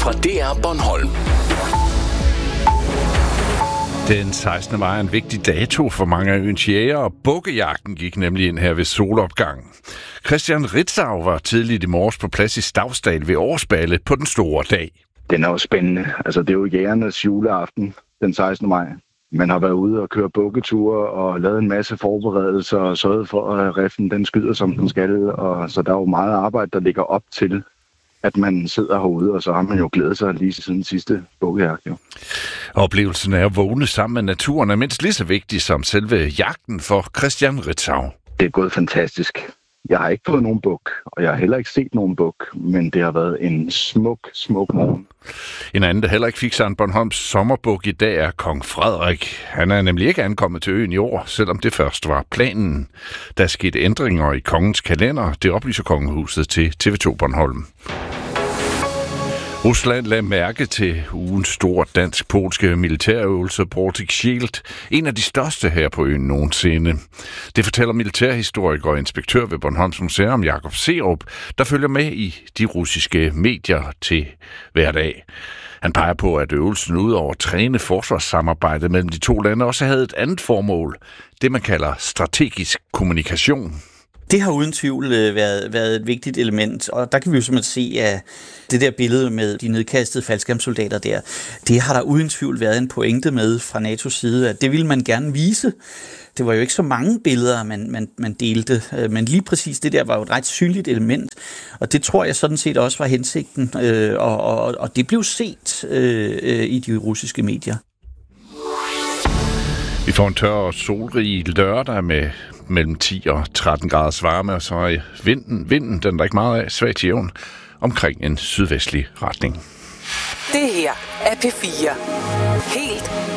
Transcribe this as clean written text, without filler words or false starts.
fra DR Bornholm. Den 16. maj er en vigtig dato for mange af øens jæger, og bukkejagten gik nemlig ind her ved solopgangen. Christian Ritzau var tidligt i morges på plads i Stavsdal ved Årsballe på den store dag. Den er jo spændende. Altså, det er jo jægernes juleaften den 16. maj. Man har været ude og køre bukketure og lavet en masse forberedelser og sørget for, at riflen den skyder, som den skal. Og så der er jo meget arbejde, der ligger op til, at man sidder herude, og så har man jo glædet sig lige siden sidste bukkejagt. Jo. Oplevelsen af at vågne sammen med naturen er mindst lige så vigtig som selve jagten for Christian Ritzau. Det er gået fantastisk. Jeg har ikke fået nogen buk, og jeg har heller ikke set nogen buk, men det har været en smuk morgen. En anden, der heller ikke fik sig en Bornholms sommerbuk i dag, er kong Frederik. Han er nemlig ikke ankommet til øen i år, selvom det først var planen. Der skete ændringer i kongens kalender. Det oplyser kongehuset til TV2 Bornholm. Rusland lagde mærke til ugens store dansk-polske militærøvelse Baltic Shield, en af de største her på øen nogensinde. Det fortæller militærhistoriker og inspektør ved Bornholms Museum Jakob Serup, der følger med i de russiske medier til hver dag. Han peger på, at øvelsen ud over at træne forsvarssamarbejdet mellem de to lande også havde et andet formål, det man kalder strategisk kommunikation. Det har uden tvivl været et vigtigt element, og der kan vi jo simpelthen se, at det der billede med de nedkastede faldskærmssoldater der, det har der uden tvivl været en pointe med fra NATO's side, at det ville man gerne vise. Det var jo ikke så mange billeder, man delte, men lige præcis det der var jo et ret synligt element, og det tror jeg sådan set også var hensigten, og det blev set i de russiske medier. Vi får en tør og solrig lørdag med mellem 10 og 13 graders varme, og så er vinden, den er ikke meget af, svag til jævn, omkring en sydvestlig retning. Det her er P4. Helt